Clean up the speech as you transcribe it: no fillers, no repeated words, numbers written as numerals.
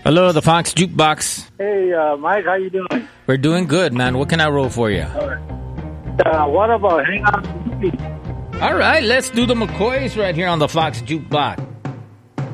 Hello, the Fox Jukebox. Hey, Mike, how you doing? We're doing good, man. What can I roll for you? All right. What about Hang On? All right, let's do the McCoys right here on the Fox Jukebox.